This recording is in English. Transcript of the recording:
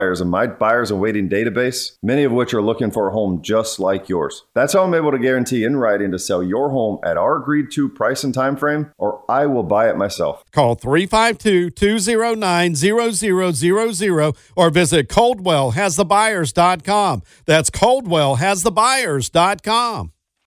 in my buyers and waiting database, many of which are looking for a home just like yours. That's how I'm able to guarantee in writing to sell your home at our agreed to price and time frame, or I will buy it myself. Call 352-209-0000 or visit ColdwellHasTheBuyers.com. That's ColdwellHasTheBuyers.com.